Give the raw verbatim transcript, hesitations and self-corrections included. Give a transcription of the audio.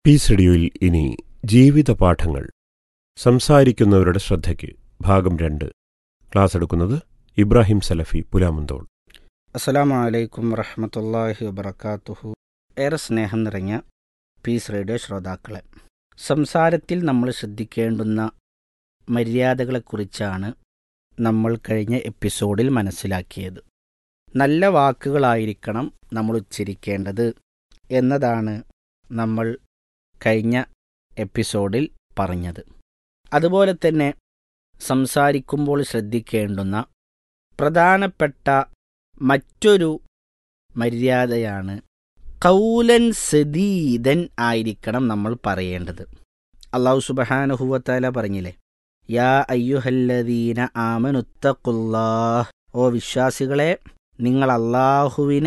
Piece റേഡിയോയിൽ ഇനി ജീവിത പാഠങ്ങൾ. സംസാരിക്കുന്നവരുടെ ശ്രദ്ധയ്ക്ക് ഭാഗം രണ്ട്. ക്ലാസ് എടുക്കുന്നത് ഇബ്രാഹിം സലഫി പുലാമന്തോൾ. അസ്സലാമു അലൈക്കും വറഹ്മത്തുള്ളാഹി വബറകാതുഹു. ഏറെ സ്നേഹം നിറഞ്ഞ പീസ് റേഡിയോ ശ്രോതാക്കളെ, സംസാരത്തിൽ നമ്മൾ ശ്രദ്ധിക്കേണ്ടുന്ന മര്യാദകളെക്കുറിച്ചാണ് നമ്മൾ കഴിഞ്ഞ എപ്പിസോഡിൽ മനസ്സിലാക്കിയത്. നല്ല വാക്കുകളായിരിക്കണം നമ്മൾ ഉച്ചരിക്കേണ്ടത് എന്നതാണ് നമ്മൾ കഴിഞ്ഞ എപ്പിസോഡിൽ പറഞ്ഞത്. അതുപോലെ തന്നെ സംസാരിക്കുമ്പോൾ ശ്രദ്ധിക്കേണ്ടുന്ന പ്രധാനപ്പെട്ട മറ്റൊരു മര്യാദയാണ് ഖൗലൻ സദീദൻ ആയിരിക്കണം നമ്മൾ പറയേണ്ടത്. അല്ലാഹു സുബ്ഹാനഹു വ തആല പറഞ്ഞില്ലേ, യാ അയ്യുഹല്ലദീന ആമനുത്തഖുല്ലാഹ്, ഓ വിശ്വാസികളെ, നിങ്ങൾ അല്ലാഹുവിനെ